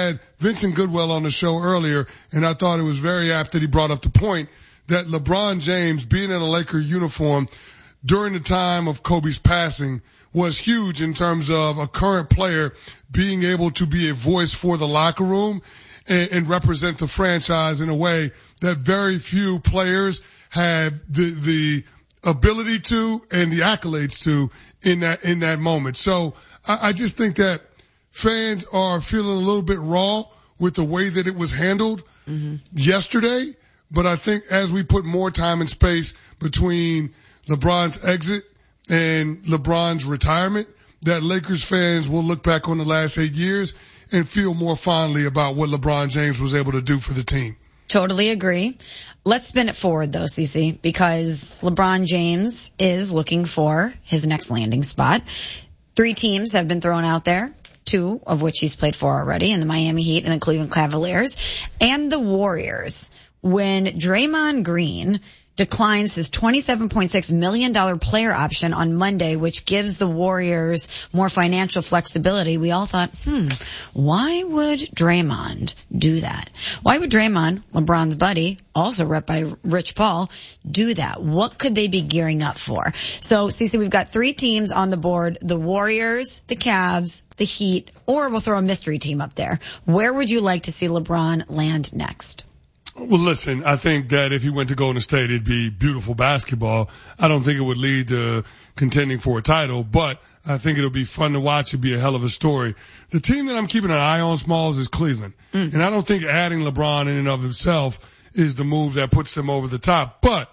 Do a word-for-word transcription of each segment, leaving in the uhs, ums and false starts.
had Vincent Goodwell on the show earlier, and I thought it was very apt that he brought up the point that LeBron James being in a Laker uniform during the time of Kobe's passing was huge in terms of a current player being able to be a voice for the locker room and, and represent the franchise in a way that very few players have the, the ability to and the accolades to in that, in that moment. So I, I just think that fans are feeling a little bit raw with the way that it was handled mm-hmm. yesterday. But I think as we put more time and space between LeBron's exit and LeBron's retirement, that Lakers fans will look back on the last eight years and feel more fondly about what LeBron James was able to do for the team. Totally agree. Let's spin it forward though, Cece, because LeBron James is looking for his next landing spot. Three teams have been thrown out there, two of which he's played for already, in the Miami Heat and the Cleveland Cavaliers, and the Warriors. When Draymond Green declines his twenty-seven point six million dollars player option on Monday, which gives the Warriors more financial flexibility, we all thought, hmm, why would Draymond do that? Why would Draymond, LeBron's buddy, also rep by Rich Paul, do that? What could they be gearing up for? So, Cece, we've got three teams on the board, the Warriors, the Cavs, the Heat, or we'll throw a mystery team up there. Where would you like to see LeBron land next? Well, listen, I think that if he went to Golden State, it'd be beautiful basketball. I don't think it would lead to contending for a title, but I think it'll be fun to watch. It'd be a hell of a story. The team that I'm keeping an eye on, Smalls, is Cleveland. Mm. And I don't think adding LeBron in and of himself is the move that puts them over the top. But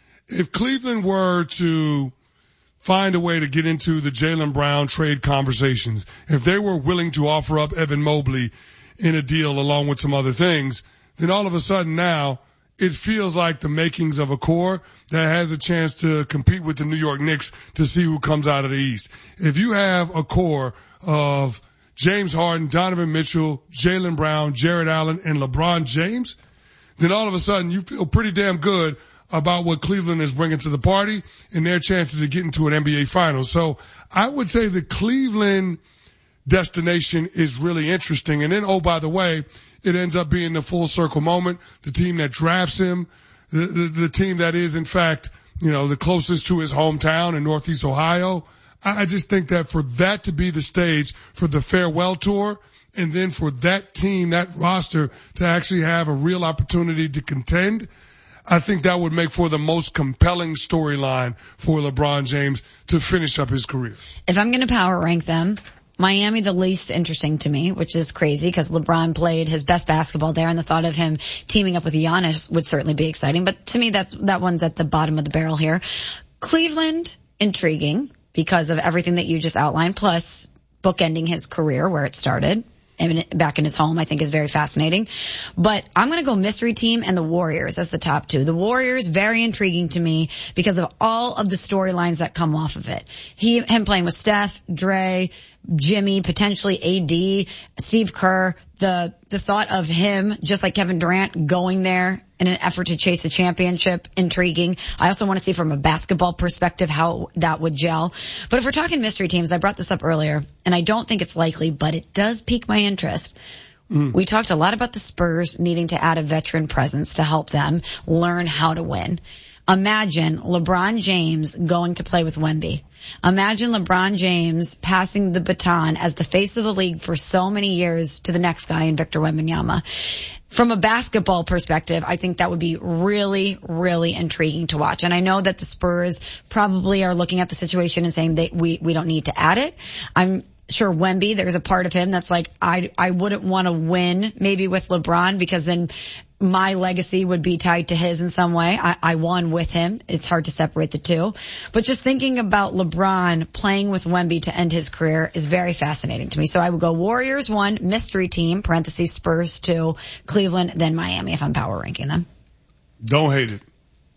if Cleveland were to find a way to get into the Jaylen Brown trade conversations, if they were willing to offer up Evan Mobley in a deal along with some other things, then all of a sudden now it feels like the makings of a core that has a chance to compete with the New York Knicks to see who comes out of the East. If you have a core of James Harden, Donovan Mitchell, Jaylen Brown, Jared Allen, and LeBron James, then all of a sudden you feel pretty damn good about what Cleveland is bringing to the party and their chances of getting to an N B A Finals. So I would say the Cleveland destination is really interesting. And then, oh, by the way, it ends up being the full circle moment, the team that drafts him, the, the, the team that is, in fact, you know, the closest to his hometown in Northeast Ohio. I, I just think that for that to be the stage for the farewell tour, and then for that team, that roster, to actually have a real opportunity to contend, I think that would make for the most compelling storyline for LeBron James to finish up his career. If I'm going to power rank them, Miami the least interesting to me, which is crazy because LeBron played his best basketball there, and the thought of him teaming up with Giannis would certainly be exciting. But to me, that's that one's at the bottom of the barrel here. Cleveland, intriguing because of everything that you just outlined, plus bookending his career where it started. And back in his home, I think is very fascinating. But I'm going to go mystery team and the Warriors as the top two. The Warriors, very intriguing to me because of all of the storylines that come off of it. He, him playing with Steph, Dre, Jimmy, potentially A D, Steve Kerr, the, the thought of him, just like Kevin Durant, going there in an effort to chase a championship, intriguing. I also want to see from a basketball perspective how that would gel. But if we're talking mystery teams, I brought this up earlier, and I don't think it's likely, but it does pique my interest. Mm. We talked a lot about the Spurs needing to add a veteran presence to help them learn how to win. Imagine LeBron James going to play with Wemby. Imagine LeBron James passing the baton as the face of the league for so many years to the next guy in Victor Wembanyama. From a basketball perspective, I think that would be really, really intriguing to watch. And I know that the Spurs probably are looking at the situation and saying they, we, we don't need to add it. I'm sure Wemby, there's a part of him that's like, I, I wouldn't want to win maybe with LeBron because then my legacy would be tied to his in some way. I, I won with him. It's hard to separate the two. But just thinking about LeBron playing with Wemby to end his career is very fascinating to me. So I would go Warriors one, mystery team, parentheses Spurs two, Cleveland, then Miami if I'm power ranking them. Don't hate it.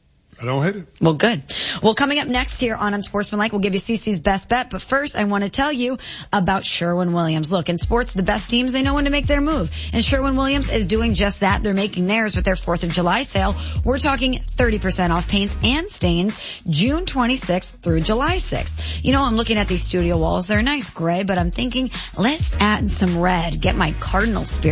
I don't hate it. Well, good. Well, coming up next here on Unsportsmanlike, we'll give you Cece's best bet. But first, I want to tell you about Sherwin-Williams. Look, in sports, the best teams, they know when to make their move. And Sherwin-Williams is doing just that. They're making theirs with their fourth of July sale. We're talking thirty percent off paints and stains June twenty-sixth through July sixth. You know, I'm looking at these studio walls. They're nice gray, but I'm thinking, let's add some red. Get my Cardinal spirit.